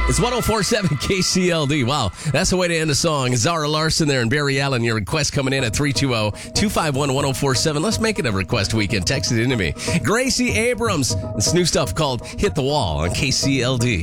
It's 104.7 KCLD. Wow, that's the way to end a song. Zara Larson there and Barry Allen. Your request coming in at 320-251-1047. Let's make it a request weekend. Text it into me. Gracie Abrams. It's new stuff called Hit the Wall on KCLD.